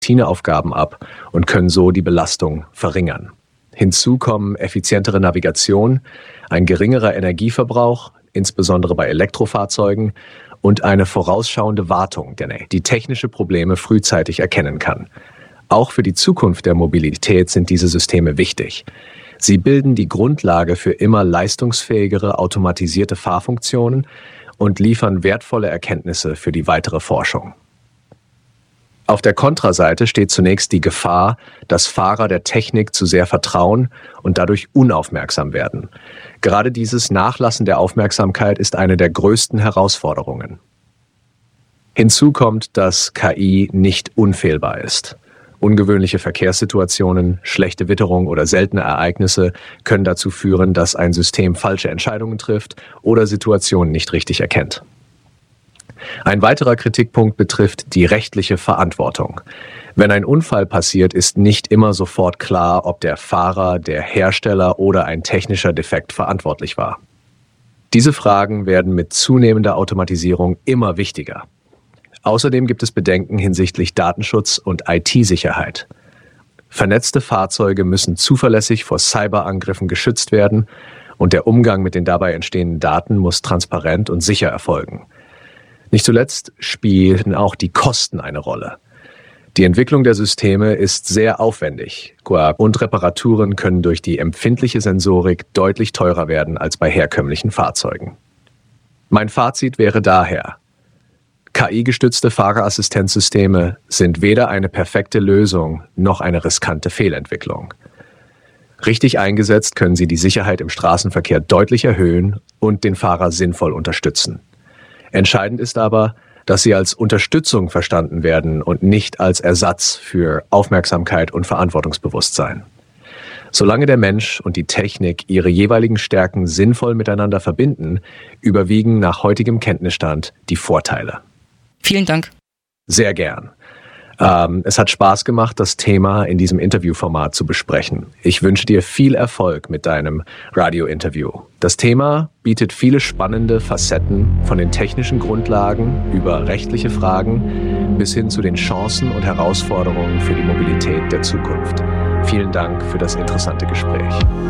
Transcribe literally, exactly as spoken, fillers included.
Routineaufgaben ab und können so die Belastung verringern. Hinzu kommen effizientere Navigation, ein geringerer Energieverbrauch, insbesondere bei Elektrofahrzeugen, und eine vorausschauende Wartung, die technische Probleme frühzeitig erkennen kann. Auch für die Zukunft der Mobilität sind diese Systeme wichtig. Sie bilden die Grundlage für immer leistungsfähigere automatisierte Fahrfunktionen und liefern wertvolle Erkenntnisse für die weitere Forschung. Auf der Kontraseite steht zunächst die Gefahr, dass Fahrer der Technik zu sehr vertrauen und dadurch unaufmerksam werden. Gerade dieses Nachlassen der Aufmerksamkeit ist eine der größten Herausforderungen. Hinzu kommt, dass K I nicht unfehlbar ist. Ungewöhnliche Verkehrssituationen, schlechte Witterung oder seltene Ereignisse können dazu führen, dass ein System falsche Entscheidungen trifft oder Situationen nicht richtig erkennt. Ein weiterer Kritikpunkt betrifft die rechtliche Verantwortung. Wenn ein Unfall passiert, ist nicht immer sofort klar, ob der Fahrer, der Hersteller oder ein technischer Defekt verantwortlich war. Diese Fragen werden mit zunehmender Automatisierung immer wichtiger. Außerdem gibt es Bedenken hinsichtlich Datenschutz und I T-Sicherheit. Vernetzte Fahrzeuge müssen zuverlässig vor Cyberangriffen geschützt werden und der Umgang mit den dabei entstehenden Daten muss transparent und sicher erfolgen. Nicht zuletzt spielen auch die Kosten eine Rolle. Die Entwicklung der Systeme ist sehr aufwendig und Reparaturen können durch die empfindliche Sensorik deutlich teurer werden als bei herkömmlichen Fahrzeugen. Mein Fazit wäre daher: K I-gestützte Fahrerassistenzsysteme sind weder eine perfekte Lösung noch eine riskante Fehlentwicklung. Richtig eingesetzt können sie die Sicherheit im Straßenverkehr deutlich erhöhen und den Fahrer sinnvoll unterstützen. Entscheidend ist aber, dass sie als Unterstützung verstanden werden und nicht als Ersatz für Aufmerksamkeit und Verantwortungsbewusstsein. Solange der Mensch und die Technik ihre jeweiligen Stärken sinnvoll miteinander verbinden, überwiegen nach heutigem Kenntnisstand die Vorteile. Vielen Dank. Sehr gern. Ähm, es hat Spaß gemacht, das Thema in diesem Interviewformat zu besprechen. Ich wünsche dir viel Erfolg mit deinem Radiointerview. Das Thema bietet viele spannende Facetten von den technischen Grundlagen über rechtliche Fragen bis hin zu den Chancen und Herausforderungen für die Mobilität der Zukunft. Vielen Dank für das interessante Gespräch.